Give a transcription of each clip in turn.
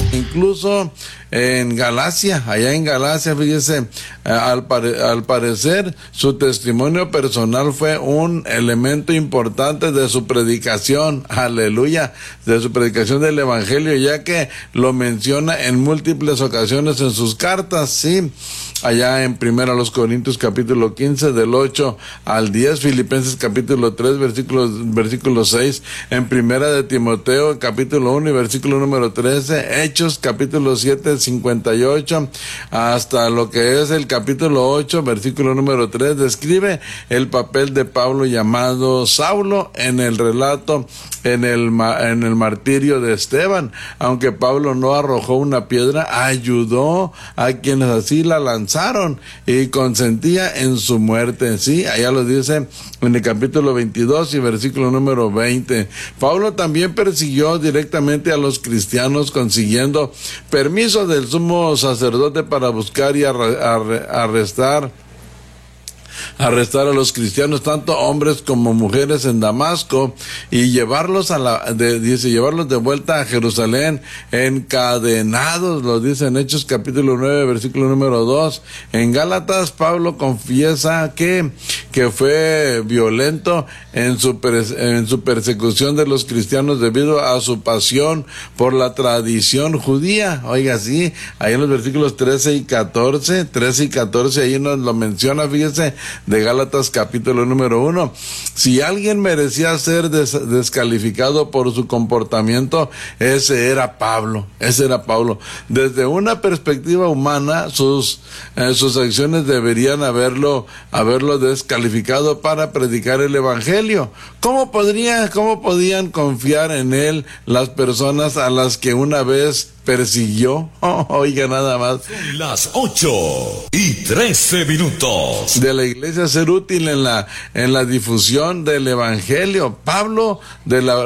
Incluso en Galacia, allá en Galacia, fíjese, al parecer su testimonio personal fue un elemento importante de su predicación, aleluya, de su predicación del evangelio, ya que lo menciona en múltiples ocasiones en sus cartas, sí, allá en 1 Corintios capítulo 15 del 8 al 10, Filipenses capítulo 3 versículo 6, en 1 Timoteo capítulo 1 y versículo número 13, Hechos capítulo 7 58 hasta lo que es el capítulo 8 versículo número 3, describe el papel de Pablo llamado Saulo en el relato en el martirio de Esteban. Aunque Pablo no arrojó una piedra, ayudó a quienes así la lanzaron y consentía en su muerte. Sí, allá lo dice en el capítulo 22 y versículo número 20. Pablo también persiguió directamente a los cristianos, consiguiendo permiso del sumo sacerdote para buscar y arrestar a los cristianos, tanto hombres como mujeres, en Damasco, y llevarlos llevarlos de vuelta a Jerusalén encadenados, lo dice en Hechos capítulo 9 versículo número 2. En Gálatas, Pablo confiesa que fue violento en su persecución de los cristianos debido a su pasión por la tradición judía. Oiga, sí, ahí en los versículos 13 y 14, ahí nos lo menciona, fíjese, de Gálatas capítulo número 1. Si alguien merecía ser descalificado por su comportamiento, ese era Pablo. Desde una perspectiva humana, sus acciones deberían haberlo descalificado para predicar el evangelio. ¿Cómo podían confiar en él las personas a las que una vez persiguió? Oiga, nada más. Son las 8:13. De la iglesia ser útil en la difusión del evangelio. Pablo de la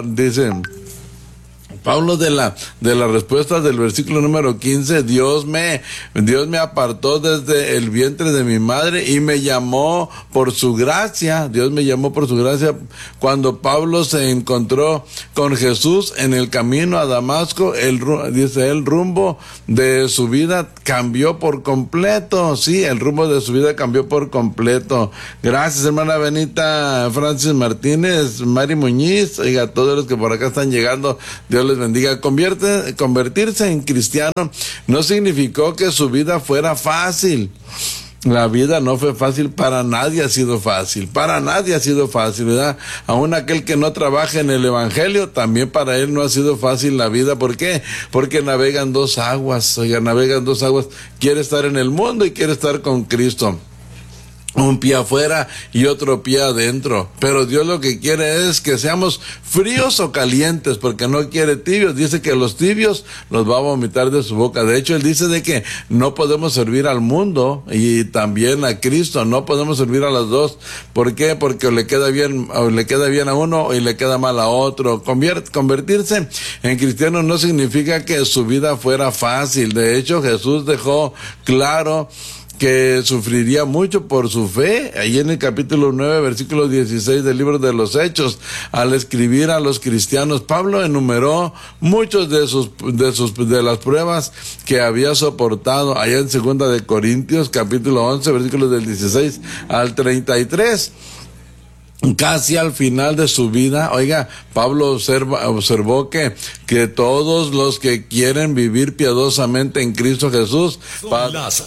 respuesta del versículo número 15, Dios me apartó desde el vientre de mi madre y me llamó por su gracia. Dios me llamó por su gracia. Cuando Pablo se encontró con Jesús en el camino a Damasco, el rumbo de su vida cambió por completo. Sí, el rumbo de su vida cambió por completo. Gracias, hermana Benita Francis Martínez, Mari Muñiz, oiga, todos los que por acá están llegando, Dios les bendiga. Convertirse en cristiano no significó que su vida fuera fácil. La vida no fue fácil, para nadie ha sido fácil, ¿verdad? Aún aquel que no trabaja en el evangelio, también para él no ha sido fácil la vida. ¿Por qué? Porque navegan dos aguas, quiere estar en el mundo y quiere estar con Cristo. Un pie afuera y otro pie adentro. Pero Dios lo que quiere es que seamos fríos o calientes, porque no quiere tibios. Dice que los tibios los va a vomitar de su boca. De hecho, él dice de que no podemos servir al mundo y también a Cristo. No podemos servir a las dos. ¿Por qué? Porque le queda bien a uno y le queda mal a otro. Convertirse en cristiano no significa que su vida fuera fácil. De hecho, Jesús dejó claro que sufriría mucho por su fe, ahí en el capítulo 9, versículo 16 del libro de los Hechos. Al escribir a los cristianos, Pablo enumeró muchos de las pruebas que había soportado, allá en 2 Corintios, capítulo 11, versículos del 16 al 33. Casi al final de su vida, oiga, Pablo observó que todos los que quieren vivir piadosamente en Cristo Jesús, son las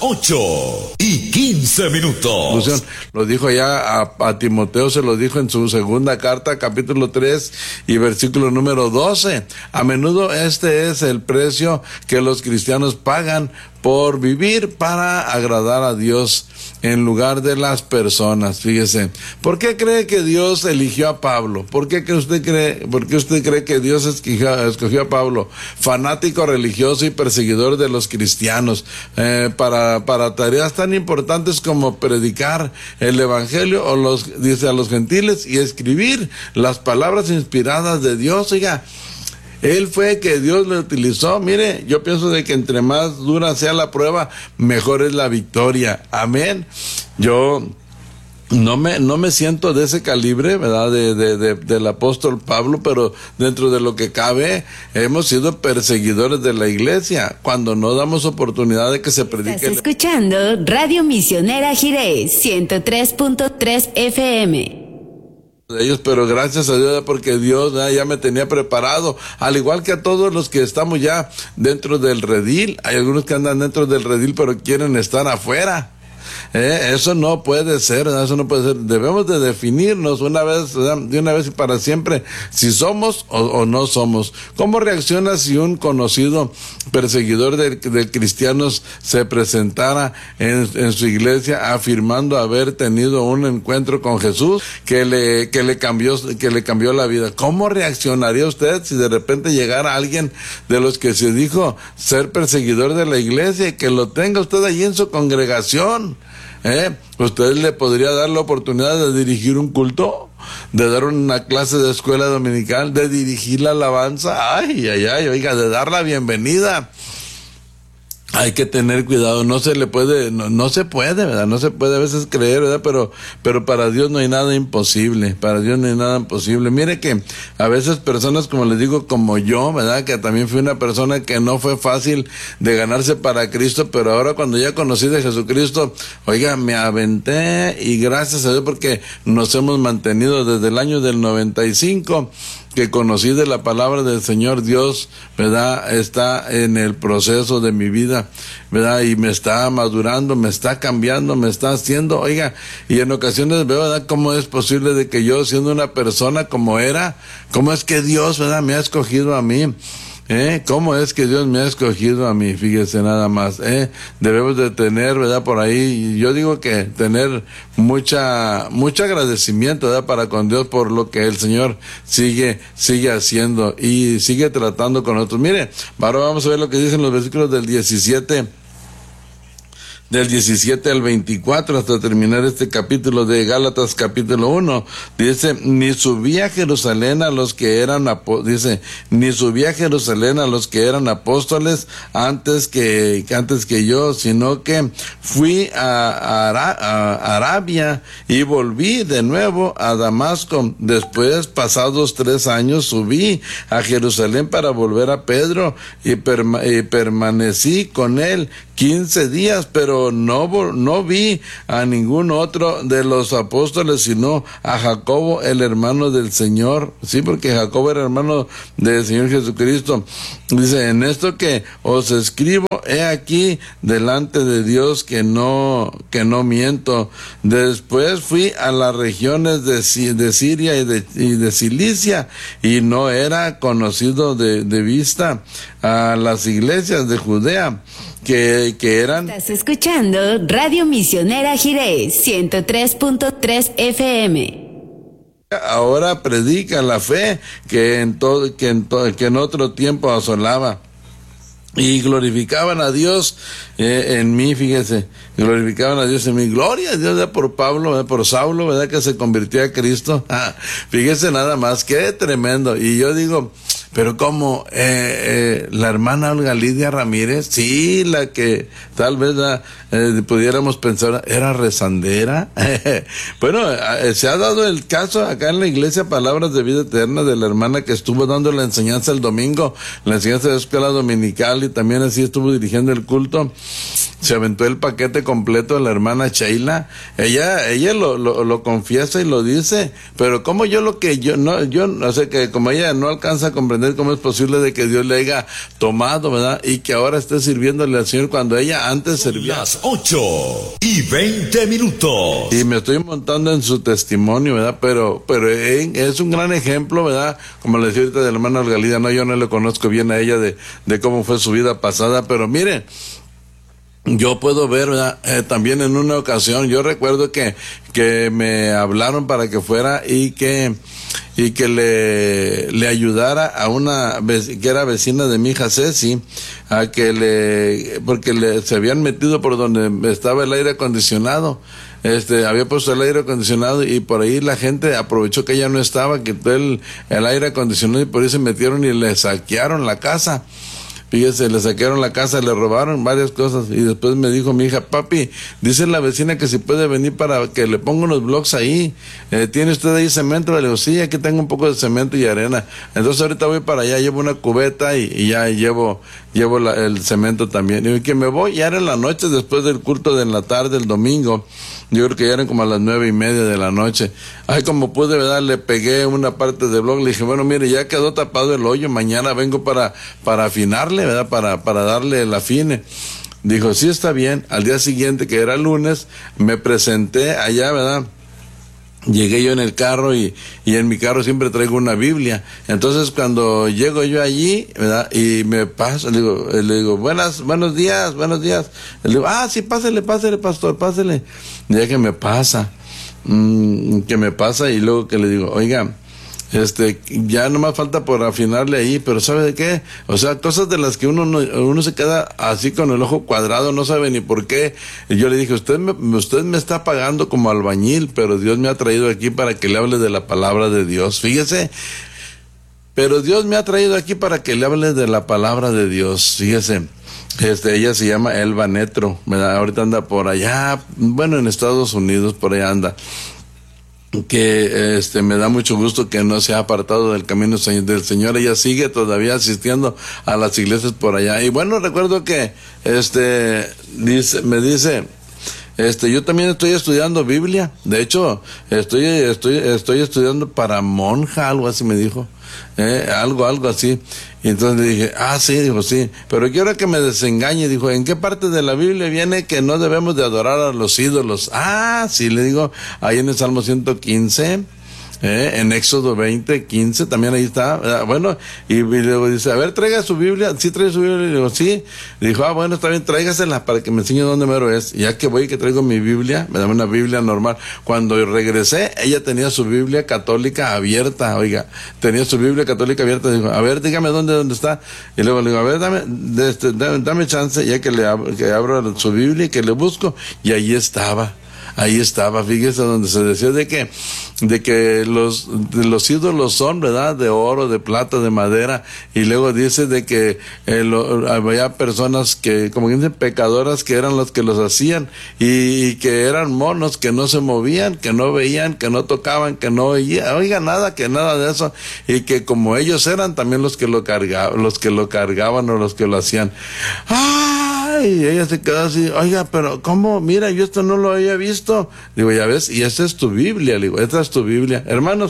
8:15. Lo dijo ya a Timoteo, se lo dijo en su segunda carta, capítulo 3 y versículo número 12. A menudo este es el precio que los cristianos pagan por vivir para agradar a Dios en lugar de las personas. Fíjese, ¿por qué cree que Dios eligió a Pablo? ¿Por qué usted cree que Dios escogió a Pablo? Fanático religioso y perseguidor de los cristianos, para tareas tan importantes como predicar el evangelio, dice a los gentiles, y escribir las palabras inspiradas de Dios. Oiga, él fue que Dios le utilizó. Mire, yo pienso de que entre más dura sea la prueba, mejor es la victoria. Amén. Yo no me siento de ese calibre, ¿verdad? Del apóstol Pablo, pero dentro de lo que cabe, hemos sido perseguidores de la iglesia cuando no damos oportunidad de que se predique. Estás escuchando Radio Misionera Jiré, 103.3 FM. De ellos, pero gracias a Dios, porque Dios ya me tenía preparado, al igual que a todos los que estamos ya dentro del redil. Hay algunos que andan dentro del redil, pero quieren estar afuera. Eso no puede ser, ¿verdad? Eso no puede ser. Debemos de definirnos una vez, ¿verdad? De una vez y para siempre, si somos o no somos. ¿Cómo reacciona si un conocido perseguidor de cristianos se presentara en su iglesia afirmando haber tenido un encuentro con Jesús que le cambió la vida? ¿Cómo reaccionaría usted si de repente llegara alguien de los que se dijo ser perseguidor de la iglesia y que lo tenga usted allí en su congregación? ¿Usted le podría dar la oportunidad de dirigir un culto? ¿De dar una clase de escuela dominical? ¿De dirigir la alabanza? Oiga, de dar la bienvenida. Hay que tener cuidado, no se puede, ¿verdad? No se puede a veces creer, ¿verdad? Pero para Dios no hay nada imposible, para Dios no hay nada imposible. Mire que a veces personas, como les digo, como yo, ¿verdad? Que también fui una persona que no fue fácil de ganarse para Cristo, pero ahora cuando ya conocí de Jesucristo, oiga, me aventé y gracias a Dios porque nos hemos mantenido desde el año del 95, que conocí de la palabra del Señor. Dios, ¿verdad? Está en el proceso de mi vida, ¿verdad? Y me está madurando, me está cambiando, me está haciendo, oiga, y en ocasiones veo, ¿verdad? Cómo es posible de que yo, siendo una persona como era, cómo es que Dios, ¿verdad? Me ha escogido a mí. ¿Cómo es que Dios me ha escogido a mí? Fíjese nada más, debemos de tener, ¿verdad? Por ahí, yo digo que tener mucho agradecimiento, ¿verdad? Para con Dios por lo que el Señor sigue haciendo y sigue tratando con nosotros. Mire, ahora vamos a ver lo que dicen los versículos del 17 al 24 hasta terminar este capítulo de Gálatas capítulo 1. Dice, ni subí a Jerusalén a los que eran apóstoles antes que yo, sino que fui a Arabia y volví de nuevo a Damasco. Después, pasados 3 años, subí a Jerusalén para volver a Pedro y permanecí con él 15 días, pero no vi a ningún otro de los apóstoles, sino a Jacobo, el hermano del Señor. Sí, porque Jacobo era hermano del Señor Jesucristo. Dice, en esto que os escribo, he aquí delante de Dios que no miento. Después fui a las regiones de Siria y de Cilicia, y no era conocido de vista a las iglesias de Judea que eran. Estás escuchando Radio Misionera Jiré, 103.3 FM. Ahora predica la fe que en otro tiempo asolaba. Y glorificaban a Dios en mí, fíjese, glorificaban a Dios en mí. Gloria a Dios, ¿verdad? Por Pablo, ¿verdad? Por Saulo, ¿verdad? Que se convirtió a Cristo. Fíjese nada más, qué tremendo. Y yo digo, pero ¿cómo? La hermana Olga Lidia Ramírez, sí, la que tal vez pudiéramos pensar era rezandera. Bueno, se ha dado el caso acá en la iglesia Palabras de Vida Eterna de la hermana que estuvo dando la enseñanza el domingo, la enseñanza de escuela dominical, y también así estuvo dirigiendo el culto. Se aventó el paquete completo de la hermana Sheila. Ella lo confiesa y lo dice, pero como yo no sé, que como ella no alcanza a comprender cómo es posible de que Dios le haya tomado, ¿verdad? Y que ahora esté sirviéndole al Señor cuando ella antes servía. Las 8:20. Y me estoy montando en su testimonio, ¿verdad? Pero es un gran ejemplo, ¿verdad? Como le decía ahorita de la hermana Olga Lidia, yo no le conozco bien a ella de cómo fue su vida pasada, pero mire, yo puedo ver, ¿verdad? También en una ocasión, yo recuerdo que me hablaron para que fuera y que le ayudara a una que era vecina de mi hija Ceci, porque se habían metido por donde estaba el aire acondicionado. Había puesto el aire acondicionado y por ahí la gente aprovechó que ella no estaba, quitó el aire acondicionado y por ahí se metieron y le saquearon la casa. Fíjese, le saquearon la casa, le robaron varias cosas, y después me dijo mi hija, papi, dice la vecina que si puede venir para que le ponga unos blocks ahí. ¿Tiene usted ahí cemento? Le digo, sí, aquí tengo un poco de cemento y arena. Entonces ahorita voy para allá, llevo una cubeta y ya llevo el cemento también. Y que me voy, ya era en la noche, después del culto de la tarde, el domingo. Yo creo que ya eran como a las 9:30 de la noche. Ay, como pude, ¿verdad? Le pegué una parte del bloque, le dije, bueno, mire, ya quedó tapado el hoyo, mañana vengo para afinarle, ¿verdad? Para darle el afine. Dijo, sí, está bien. Al día siguiente, que era lunes, me presenté allá, ¿verdad? Llegué yo en el carro y en mi carro siempre traigo una Biblia. Entonces cuando llego yo allí, ¿verdad? Y me paso, le digo, buenos días. Le digo, sí, pásele, pastor, pásele. Ya que me pasa, y luego que le digo, oiga, ya no más falta por afinarle ahí, pero ¿sabe de qué? O sea, cosas de las que uno se queda así con el ojo cuadrado, no sabe ni por qué. Y yo le dije, usted me está pagando como albañil, pero Dios me ha traído aquí para que le hable de la palabra de Dios. Fíjese, pero Dios me ha traído aquí para que le hable de la palabra de Dios. Fíjese. Ella se llama Elba Netro, ¿verdad? Ahorita anda por allá, bueno, en Estados Unidos, por allá anda. Que me da mucho gusto que no se ha apartado del camino del Señor. Ella sigue todavía asistiendo a las iglesias por allá. Y bueno, recuerdo que me dice, yo también estoy estudiando Biblia. De hecho, estoy estudiando para monja, algo así me dijo. Algo así. Y entonces le dije, sí, dijo, sí, pero quiero que me desengañe. Dijo, ¿en qué parte de la Biblia viene que no debemos de adorar a los ídolos? Sí, le digo, ahí en el Salmo 115, en Éxodo 20:15, también ahí está. Bueno, y luego dice, a ver, traiga su Biblia. Sí, trae su Biblia. Le digo, sí. Dijo, bueno, está bien, tráigasela para que me enseñe dónde mero es. Y ya que voy, que traigo mi Biblia, me da una Biblia normal. Cuando regresé, ella tenía su Biblia católica abierta, oiga, tenía su Biblia católica abierta. Dijo, a ver, dígame dónde está. Y luego le digo, a ver, dame chance, ya que abro su Biblia y que le busco. Y ahí estaba, fíjese, donde se decía de que los ídolos son, ¿verdad? De oro, de plata, de madera, y luego dice de que había personas que, como dicen, pecadoras, que eran los que los hacían, y que eran monos que no se movían, que no veían, que no tocaban, que no oigan nada, que nada de eso, y que como ellos eran también los que lo cargaban o los que lo hacían. Y ella se quedó así, oiga, pero ¿cómo? Mira, yo esto no lo había visto. Digo, ya ves, y esa es tu Biblia. Le digo, esta es tu Biblia. Hermanos,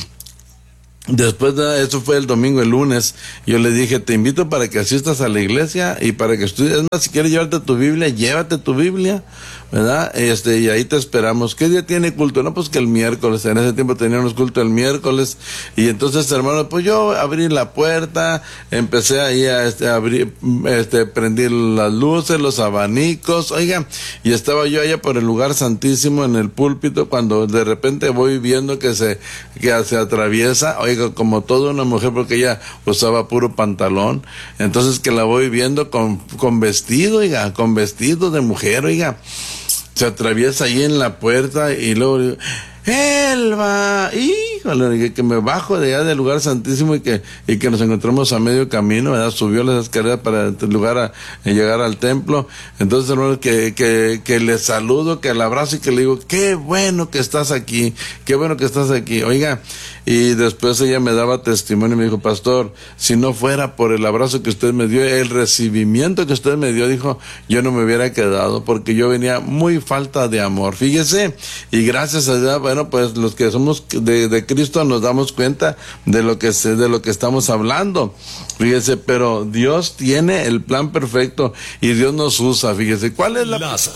después de eso fue el domingo. El lunes yo le dije, te invito para que asistas a la iglesia y para que estudies. Es más, si quieres llevarte tu Biblia, llévate tu Biblia, ¿verdad? Y ahí te esperamos. ¿Qué día tiene culto? No, pues que el miércoles. En ese tiempo teníamos culto el miércoles. Y entonces, hermanos, pues yo abrí la puerta, empecé ahí a abrir, prendí las luces, los abanicos, oigan, y estaba yo allá por el lugar santísimo en el púlpito, cuando de repente voy viendo que se atraviesa, oiga, como toda una mujer, porque ella usaba puro pantalón. Entonces que la voy viendo con vestido, oiga, con vestido de mujer, oiga. Se atraviesa ahí en la puerta y luego digo, Elba, híjole, que me bajo de allá del lugar santísimo y que nos encontramos a medio camino, ¿verdad? Subió las escaleras para llegar al templo. Entonces, hermano, que le saludo, que le abrazo y que le digo, qué bueno que estás aquí, oiga. Y después ella me daba testimonio y me dijo, pastor, si no fuera por el abrazo que usted me dio, el recibimiento que usted me dio, dijo, yo no me hubiera quedado, porque yo venía muy falta de amor. Fíjese, y gracias a Dios, bueno, pues los que somos de Cristo nos damos cuenta de lo que estamos hablando. Fíjese, pero Dios tiene el plan perfecto y Dios nos usa. Fíjese, ¿cuál es las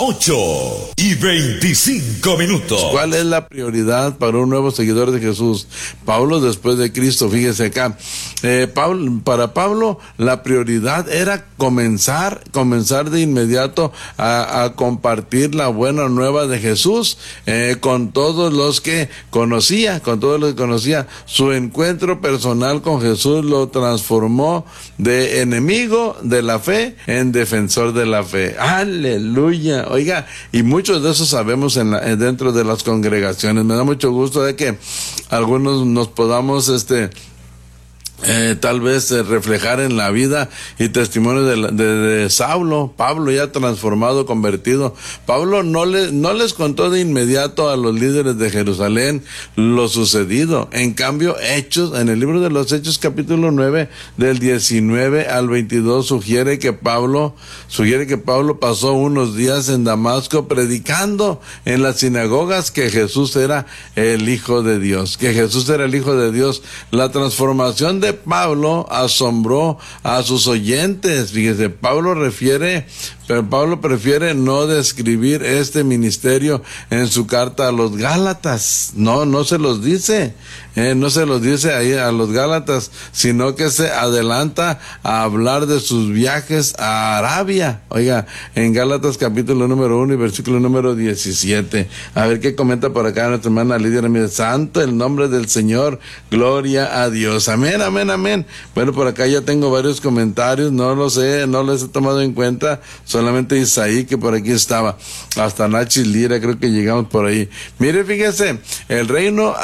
8:25? ¿Cuál es la prioridad para un nuevo seguidor de Jesús? Pablo después de Cristo, fíjese acá. Para Pablo la prioridad era comenzar de inmediato a compartir la buena nueva de Jesús con todos los que conocía. Su encuentro personal con Jesús lo transformó de enemigo de la fe en defensor de la fe. Aleluya. Oiga, y muchos de esos sabemos dentro de las congregaciones. Me da mucho gusto de que algunos nos podamos tal vez reflejar en la vida y testimonio de Saulo. Pablo ya transformado, convertido. Pablo no les contó de inmediato a los líderes de Jerusalén lo sucedido. En cambio, Hechos, en el libro de los Hechos, capítulo 9, del 19 al 22, sugiere que Pablo pasó unos días en Damasco predicando en las sinagogas que Jesús era el Hijo de Dios. La transformación de Pablo asombró a sus oyentes. Fíjese, Pablo prefiere no describir este ministerio en su carta a los Gálatas. No se los dice. No se los dice ahí a los Gálatas, sino que se adelanta a hablar de sus viajes a Arabia. Oiga, en Gálatas capítulo número 1 y versículo número 17. A ver qué comenta por acá nuestra hermana Lidia Ramírez. Santo el nombre del Señor, gloria a Dios. Amén, amén, amén. Bueno, por acá ya tengo varios comentarios, no los he tomado en cuenta, solamente Isaí, que por aquí estaba, hasta Nachi Lira, creo que llegamos por ahí. Mire, fíjese, el reino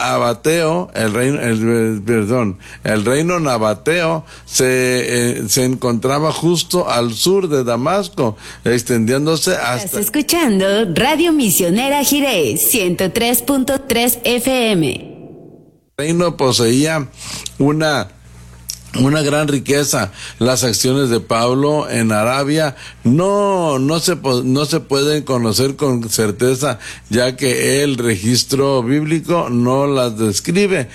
nabateo se encontraba justo al sur de Damasco, extendiéndose hasta... Estás escuchando Radio Misionera Jiré, 103.3 FM. El reino poseía una gran riqueza. Las acciones de Pablo en Arabia no se pueden conocer con certeza, ya que el registro bíblico no las describe.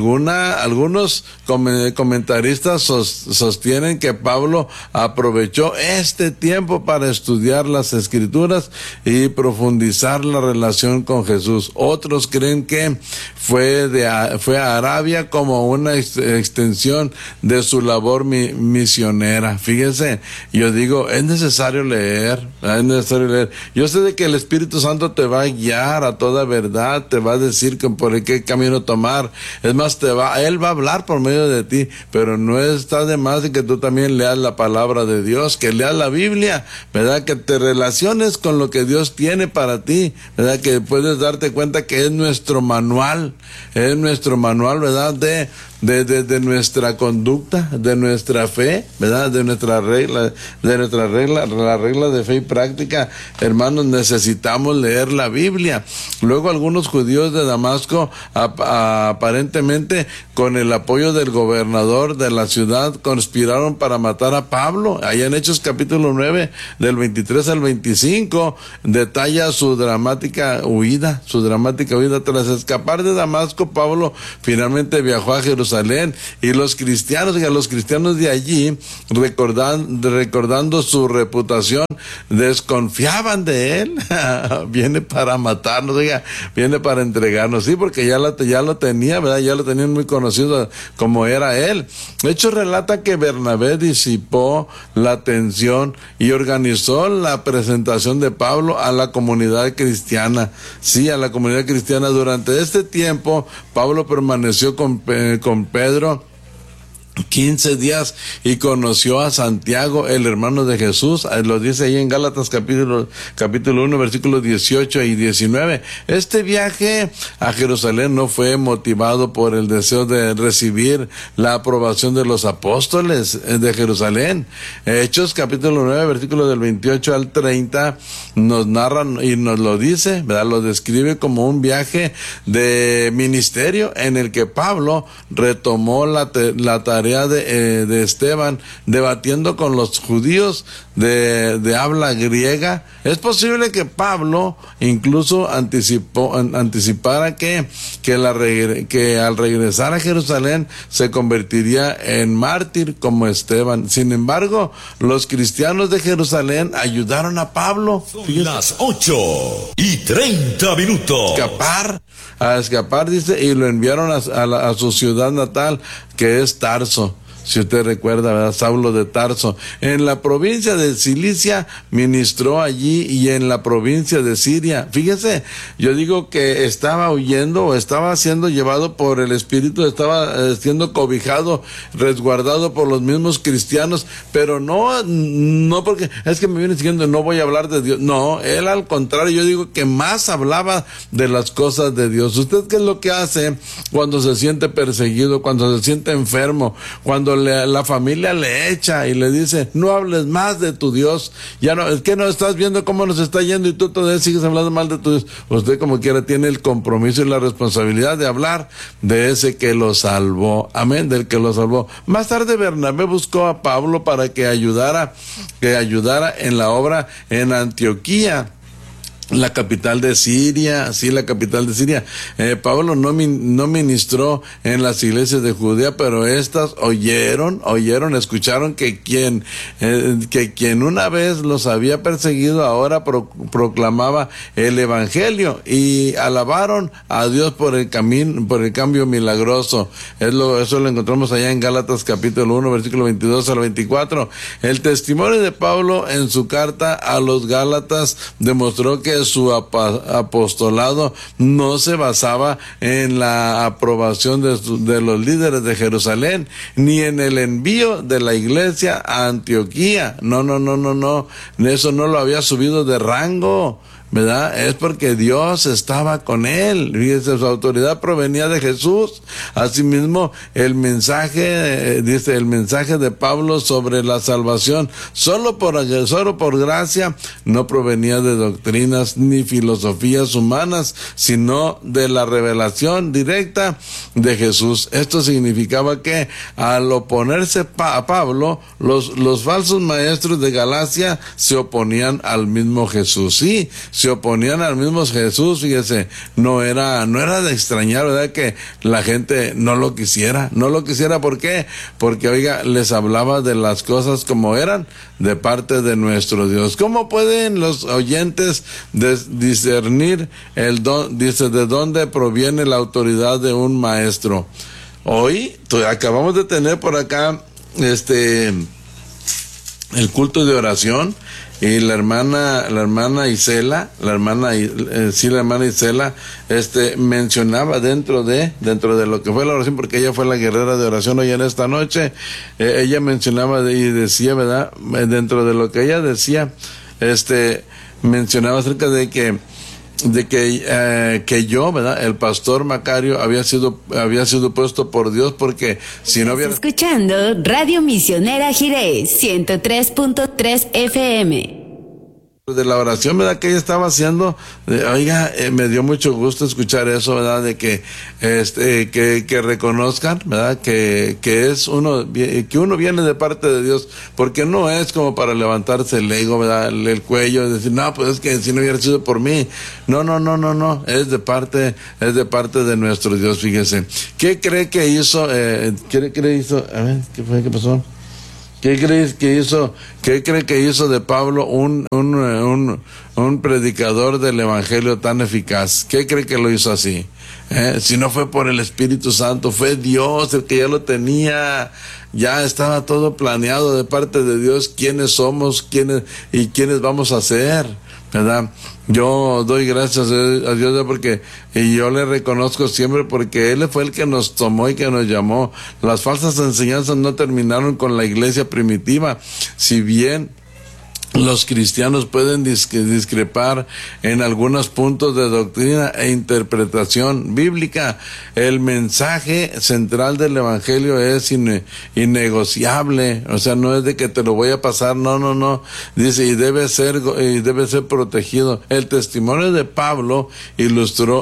Algunos comentaristas sostienen que Pablo aprovechó este tiempo para estudiar las Escrituras y profundizar la relación con Jesús. Otros creen que fue a Arabia como una extensión de su labor misionera. Fíjense, yo digo, es necesario leer. Yo sé de que el Espíritu Santo te va a guiar a toda verdad, te va a decir por qué camino tomar. Es más, Él va a hablar por medio de ti, pero no está de más de que tú también leas la palabra de Dios, que leas la Biblia, ¿verdad? Que te relaciones con lo que Dios tiene para ti, ¿verdad? Que puedes darte cuenta que es nuestro manual, ¿verdad? De nuestra conducta, de nuestra fe, ¿verdad? De nuestra regla, la regla de fe y práctica. Hermanos, necesitamos leer la Biblia. Luego algunos judíos de Damasco, aparentemente con el apoyo del gobernador de la ciudad, conspiraron para matar a Pablo. Allá en Hechos capítulo 9, del 23 al 25, detalla su dramática huida. Tras escapar de Damasco, Pablo finalmente viajó a Jerusalén, y los cristianos de allí, recordando su reputación, desconfiaban de él. Viene para matarnos, viene para entregarnos. Sí, porque ya lo tenía, ¿verdad? Ya lo tenían muy conocido como era él. De hecho, relata que Bernabé disipó la tensión y organizó la presentación de Pablo a la comunidad cristiana. Sí, a la comunidad cristiana. Durante este tiempo, Pablo permaneció con Pedro 15 días y conoció a Santiago, el hermano de Jesús. Lo dice ahí en Gálatas capítulo 1, versículos 18 y 19. Este viaje a Jerusalén no fue motivado por el deseo de recibir la aprobación de los apóstoles de Jerusalén. Hechos capítulo 9, versículos del 28 al 30 nos narran y nos lo dice, ¿verdad? Lo describe como un viaje de ministerio en el que Pablo retomó la tarea de Esteban, debatiendo con los judíos de habla griega. Es posible que Pablo incluso anticipara que al regresar a Jerusalén se convertiría en mártir como Esteban. Sin embargo, los cristianos de Jerusalén ayudaron a Pablo. Son las 8:30. A escapar, dice, y lo enviaron a su ciudad natal, que es Tarso. si usted recuerda, ¿verdad? Saulo de Tarso. En la provincia de Cilicia ministró allí, y en la provincia de Siria. Fíjese, yo digo que estaba huyendo o estaba siendo llevado por el Espíritu, estaba siendo cobijado, resguardado por los mismos cristianos, pero no porque es que me viene siguiendo, no voy a hablar de Dios. No, él al contrario, yo digo que más hablaba de las cosas de Dios. ¿Usted qué es lo que hace cuando se siente perseguido, cuando se siente enfermo, cuando la familia le echa y le dice, no hables más de tu Dios? Ya no, es que no estás viendo cómo nos está yendo y tú todavía sigues hablando mal de tu Dios. Usted como quiera tiene el compromiso y la responsabilidad de hablar de ese que lo salvó. Amén, del que lo salvó. Más tarde Bernabé buscó a Pablo para que ayudara en la obra en Antioquía, la capital de Siria. Pablo no ministró en las iglesias de Judea, pero estas escucharon que quien una vez los había perseguido ahora proclamaba el evangelio, y alabaron a Dios por el cambio milagroso. Eso lo encontramos allá en Gálatas capítulo 1, versículo 22 al 24. El testimonio de Pablo en su carta a los Gálatas demostró que su apostolado no se basaba en la aprobación de los líderes de Jerusalén, ni en el envío de la iglesia a Antioquía. No, eso no lo había subido de rango, ¿verdad? Es porque Dios estaba con él. Fíjese, su autoridad provenía de Jesús. Asimismo, el mensaje de Pablo sobre la salvación solo por gracia no provenía de doctrinas ni filosofías humanas, sino de la revelación directa de Jesús. Esto significaba que al oponerse a Pablo, los falsos maestros de Galacia se oponían al mismo Jesús. Sí, se oponían al mismo Jesús. Fíjese, no era de extrañar, ¿verdad?, que la gente no lo quisiera. ¿Por qué? Porque, oiga, les hablaba de las cosas como eran de parte de nuestro Dios. ¿Cómo pueden los oyentes discernir de dónde proviene la autoridad de un maestro? Hoy acabamos de tener por acá el culto de oración, y la hermana Isela mencionaba dentro de lo que fue la oración, porque ella fue la guerrera de oración hoy en esta noche. Ella mencionaba y decía, ¿verdad?, dentro de lo que ella decía, mencionaba acerca de que yo, ¿verdad?, el pastor Macario había sido puesto por Dios, porque si no hubiera... Escuchando Radio Misionera Jirés 103.3 FM. De la oración, ¿verdad?, que ella estaba haciendo. Oiga, me dio mucho gusto escuchar eso, ¿verdad?, de que reconozcan, ¿verdad?, que uno viene de parte de Dios, porque no es como para levantarse el ego, ¿verdad?, el cuello, y decir, no, pues es que si no hubiera sido por mí. No, es de parte de nuestro Dios. Fíjese, ¿qué cree que hizo? A ver, ¿qué pasó? ¿Qué cree que hizo de Pablo un predicador del evangelio tan eficaz? ¿Qué cree que lo hizo así? Si no fue por el Espíritu Santo, fue Dios el que ya lo tenía. Ya estaba todo planeado de parte de Dios, quiénes somos, quiénes vamos a ser, ¿verdad? Yo doy gracias a Dios porque, y yo le reconozco siempre, porque Él fue el que nos tomó y que nos llamó. Las falsas enseñanzas no terminaron con la iglesia primitiva, si bien los cristianos pueden discrepar en algunos puntos de doctrina e interpretación bíblica. El mensaje central del evangelio es innegociable. O sea, no es de que te lo voy a pasar, no. Dice, y debe ser protegido. El testimonio de Pablo ilustró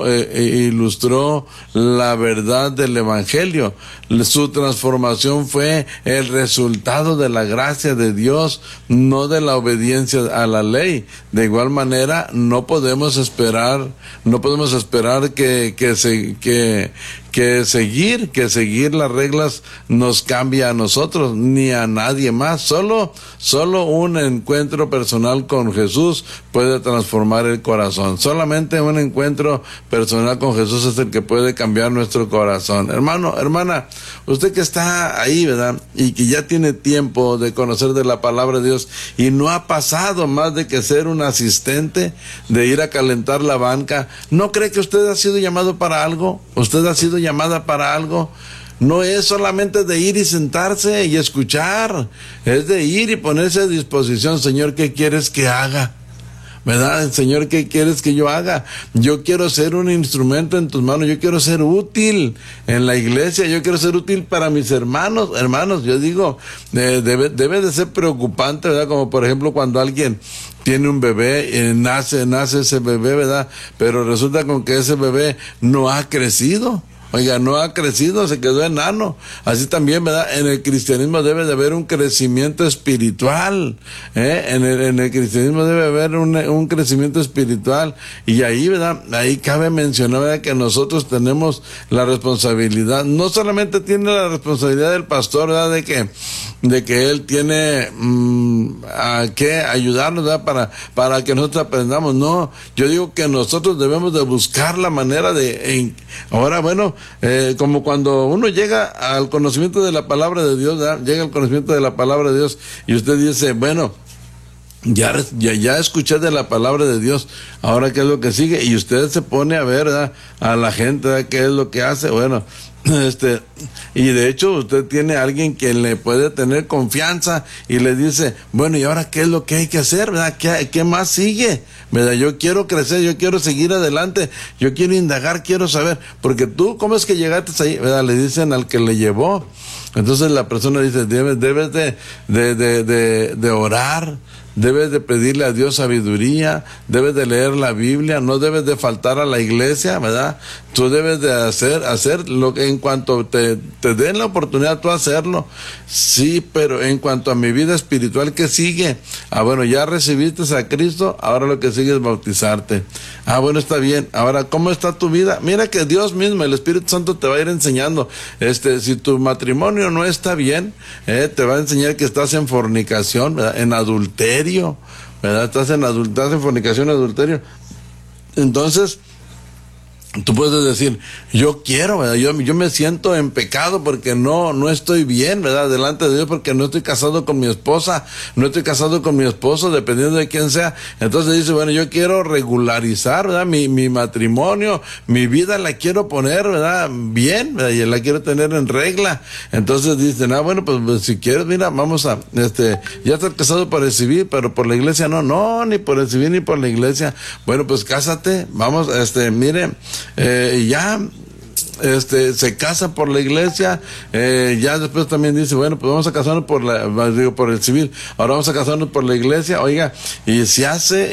la verdad del evangelio. Su transformación fue el resultado de la gracia de Dios, no de la obediencia a la ley. De igual manera, no podemos esperar que que seguir las reglas nos cambia a nosotros, ni a nadie más. Solo un encuentro personal con Jesús puede transformar el corazón. Solamente un encuentro personal con Jesús es el que puede cambiar nuestro corazón. Hermano, hermana, usted que está ahí, ¿verdad? Y que ya tiene tiempo de conocer de la palabra de Dios y no ha pasado más de que ser un asistente, de ir a calentar la banca, ¿no cree que usted ha sido llamado para algo? ¿Usted ha sido llamada para algo? No es solamente de ir y sentarse y escuchar, es de ir y ponerse a disposición. Señor, ¿qué quieres que haga? ¿Verdad? Señor, ¿qué quieres que yo haga? Yo quiero ser un instrumento en tus manos, yo quiero ser útil en la iglesia, yo quiero ser útil para mis hermanos, yo digo, debe de ser preocupante, ¿verdad? Como por ejemplo cuando alguien tiene un bebé, nace ese bebé, ¿verdad? Pero resulta con que ese bebé no ha crecido. Oiga, no ha crecido, se quedó enano. Así también, ¿verdad? En el cristianismo debe de haber un crecimiento espiritual. En el cristianismo debe haber un crecimiento espiritual. Y ahí, ¿verdad? Ahí cabe mencionar, ¿verdad?, que nosotros tenemos la responsabilidad. No solamente tiene la responsabilidad del pastor, ¿verdad?, de que él tiene que ayudarnos, ¿verdad?, para que nosotros aprendamos. No, yo digo que nosotros debemos de buscar la manera ahora, bueno, como cuando uno llega al conocimiento de la palabra de Dios, ¿verdad? Llega al conocimiento de la palabra de Dios y usted dice, bueno, ya escuché de la palabra de Dios, ahora qué es lo que sigue, y usted se pone a ver, ¿verdad?, a la gente, ¿verdad?, qué es lo que hace. Bueno, y de hecho usted tiene a alguien que le puede tener confianza y le dice, bueno, ¿y ahora qué es lo que hay que hacer, verdad? ¿Qué más sigue? ¿Verdad? Yo quiero crecer, yo quiero seguir adelante, yo quiero indagar, quiero saber, porque tú, ¿cómo es que llegaste ahí? ¿Verdad? Le dicen al que le llevó. Entonces la persona dice, debes de orar, debes de pedirle a Dios sabiduría, debes de leer la Biblia, no debes de faltar a la iglesia, ¿verdad? Tú debes de hacer lo que en cuanto te den la oportunidad tú hacerlo. Sí, pero en cuanto a mi vida espiritual, ¿qué sigue? Bueno, ya recibiste a Cristo, ahora lo que sigue es bautizarte. Bueno, está bien. Ahora, ¿cómo está tu vida? Mira que Dios mismo, el Espíritu Santo te va a ir enseñando. Si tu matrimonio no está bien, te va a enseñar que estás en fornicación, ¿verdad?, en adulterio, ¿verdad? Estás en fornicación, adulterio. Entonces, tú puedes decir, yo quiero, ¿verdad? Yo me siento en pecado porque no estoy bien, ¿verdad?, delante de Dios, porque no estoy casado con mi esposa, no estoy casado con mi esposo, dependiendo de quién sea. Entonces dice, bueno, yo quiero regularizar, ¿verdad?, mi matrimonio, mi vida la quiero poner, ¿verdad?, bien, ¿verdad?, y la quiero tener en regla. Entonces dicen, bueno, pues si quieres, mira, vamos a, ya estar casado por el civil, pero por la iglesia no, ni por el civil ni por la iglesia. Bueno, pues cásate, vamos, mire, ya se casa por la iglesia, ya después también dice, bueno, pues vamos a casarnos por el civil, ahora vamos a casarnos por la iglesia. Oiga, y se hace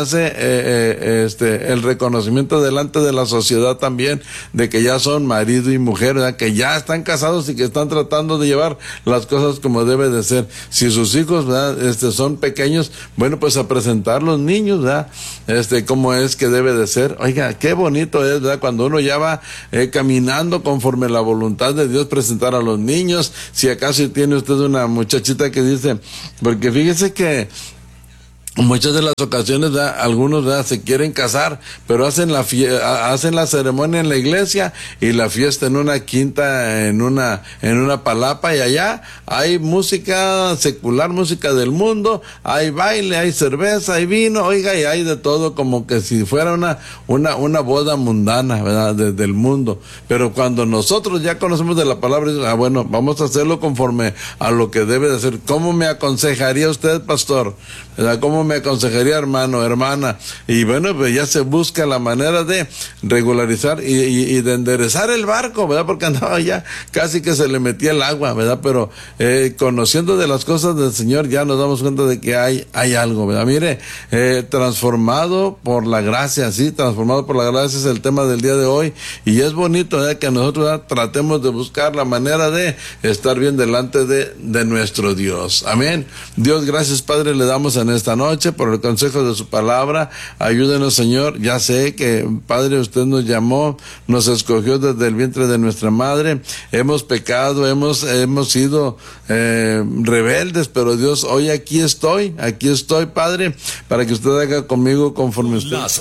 el reconocimiento delante de la sociedad también de que ya son marido y mujer, ¿verdad?, que ya están casados y que están tratando de llevar las cosas como debe de ser. Si sus hijos, ¿verdad?, son pequeños, bueno, pues a presentar los niños, ¿verdad?, cómo es que debe de ser. Oiga, qué bonito es, ¿verdad?, cuando uno ya va caminando conforme la voluntad de Dios, presentar a los niños. Si acaso tiene usted una muchachita que dice, porque fíjese que muchas de las ocasiones, ¿verdad?, algunos, ¿verdad?, se quieren casar, pero hacen la ceremonia en la iglesia y la fiesta en una quinta, en una palapa, y allá hay música secular, música del mundo, hay baile, hay cerveza, hay vino, oiga, y hay de todo, como que si fuera una boda mundana, ¿verdad?, del mundo. Pero cuando nosotros ya conocemos de la palabra, bueno, vamos a hacerlo conforme a lo que debe de ser. ¿Cómo me aconsejaría usted, pastor? ¿Verdad? ¿Cómo me aconsejaría, hermano, hermana? Y bueno, pues ya se busca la manera de regularizar y de enderezar el barco, ¿verdad? Porque andaba ya casi que se le metía el agua, ¿verdad? Pero conociendo de las cosas del Señor, ya nos damos cuenta de que hay algo, ¿verdad? Mire, transformado por la gracia, sí, transformado por la gracia es el tema del día de hoy, y es bonito, ¿verdad?, que nosotros, ¿verdad?, tratemos de buscar la manera de estar bien delante de nuestro Dios. Amén. Dios, gracias, Padre, le damos en esta noche. noche, por el consejo de su palabra. Ayúdenos, Señor. Ya sé que, Padre, usted nos llamó, nos escogió desde el vientre de nuestra madre. Hemos pecado, hemos sido rebeldes, pero Dios, hoy aquí estoy, Padre, para que usted haga conmigo conforme usted. Las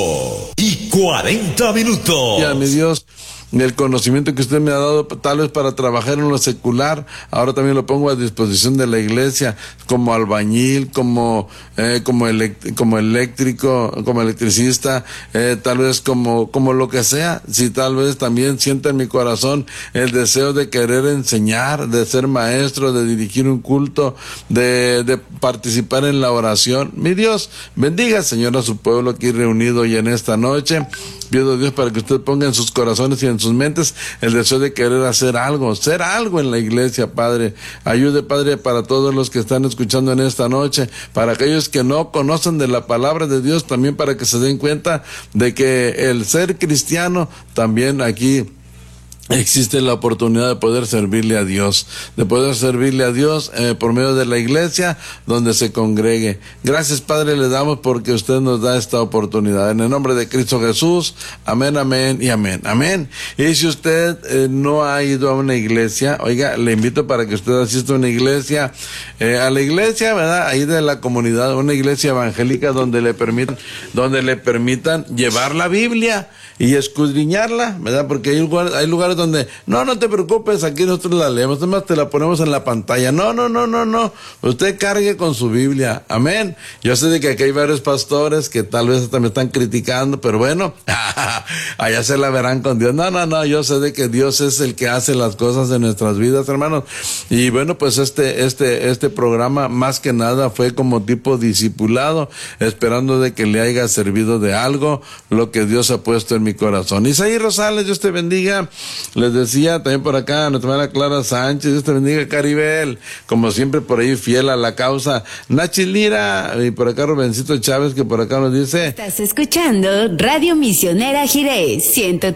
8:40. Ya, mi Dios, el conocimiento que usted me ha dado, tal vez para trabajar en lo secular, ahora también lo pongo a disposición de la iglesia, como albañil, como eléctrico, como electricista, tal vez como lo que sea. Si tal vez también sienta en mi corazón el deseo de querer enseñar, de ser maestro, de dirigir un culto, de participar en la oración. Mi Dios, bendiga, Señor, a su pueblo aquí reunido hoy en esta noche. Pido a Dios para que usted ponga en sus corazones y en sus mentes el deseo de querer hacer algo en la iglesia, Padre. Ayude, Padre, para todos los que están escuchando en esta noche, para aquellos que no conocen de la palabra de Dios, también para que se den cuenta de que el ser cristiano también aquí existe la oportunidad de poder servirle a Dios, por medio de la iglesia donde se congregue. Gracias, Padre, le damos porque usted nos da esta oportunidad. En el nombre de Cristo Jesús, amén, amén y amén. Amén. Y si usted no ha ido a una iglesia, oiga, le invito para que usted asista a una iglesia, a la iglesia, ¿verdad? Ahí de la comunidad, una iglesia evangélica donde le permitan llevar la Biblia y escudriñarla, ¿verdad? Porque hay lugares donde, no te preocupes, aquí nosotros la leemos, además te la ponemos en la pantalla. No, usted cargue con su Biblia, amén. Yo sé de que aquí hay varios pastores que tal vez hasta me están criticando, pero bueno, allá se la verán con Dios. No, yo sé de que Dios es el que hace las cosas en nuestras vidas, hermanos. Y bueno, pues este programa más que nada fue como tipo discipulado, esperando de que le haya servido de algo lo que Dios ha puesto en mi corazón. Isaí Rosales, Dios te bendiga. Les decía también por acá, nuestra hermana Clara Sánchez, Dios te bendiga, Caribel, como siempre por ahí fiel a la causa. Nachi Lira, y por acá Rubencito Chávez, que por acá nos dice: estás escuchando Radio Misionera Jirés,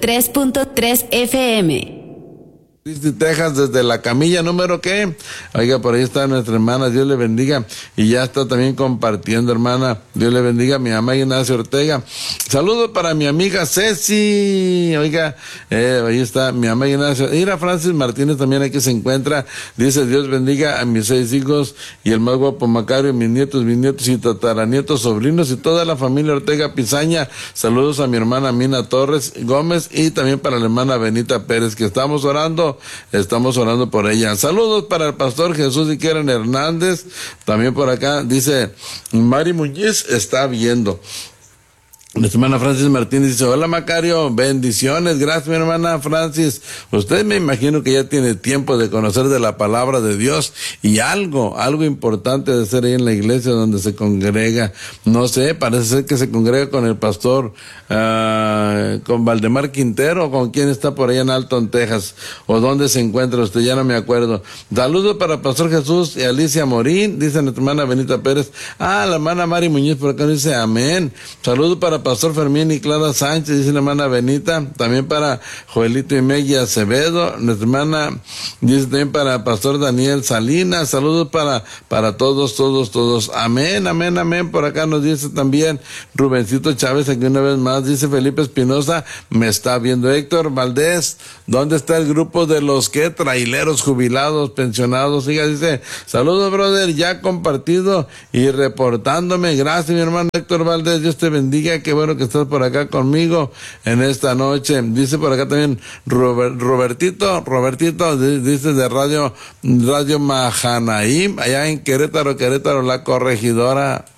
103.3 FM. Cristi, Texas, desde la camilla número ¿qué? Oiga, por ahí está nuestra hermana, Dios le bendiga, y ya está también compartiendo, hermana, Dios le bendiga, mi mamá Ignacio Ortega. Saludos para mi amiga Ceci, oiga, ahí está mi mamá Ignacio. Mira, Francis Martínez también aquí se encuentra, dice: Dios bendiga a mis 6 hijos y el más guapo Macario, mis nietos y tataranietos, sobrinos y toda la familia Ortega Pizaña. Saludos a mi hermana Mina Torres Gómez y también para la hermana Benita Pérez, que estamos orando por ella. Saludos para el pastor Jesús y Keren Hernández, también por acá, dice Mari Muñiz está viendo. Nuestra hermana Francis Martínez dice: hola Macario, bendiciones, gracias mi hermana Francis. Usted me imagino que ya tiene tiempo de conocer de la palabra de Dios y algo importante de ser ahí en la iglesia donde se congrega. No sé, parece ser que se congrega con el pastor, con Valdemar Quintero, con quien está por allá en Alton, Texas, o dónde se encuentra usted, ya no me acuerdo. Saludos para el pastor Jesús y Alicia Morín, dice nuestra hermana Benita Pérez. La hermana Mari Muñiz por acá dice amén. Saludos para pastor Fermín y Clara Sánchez, dice la hermana Benita, también para Joelito y Meggy Acevedo, nuestra hermana dice también para pastor Daniel Salinas. Saludos para todos, amén, por acá nos dice también Rubencito Chávez, aquí una vez más, dice Felipe Espinosa, me está viendo Héctor Valdés, ¿dónde está el grupo de los traileros jubilados, pensionados? Dice, saludos brother, ya compartido y reportándome, gracias mi hermano Héctor Valdés, Dios te bendiga, qué bueno que estás por acá conmigo en esta noche. Dice por acá también Robertito, dice de Radio Mahanaim, allá en Querétaro, la corregidora.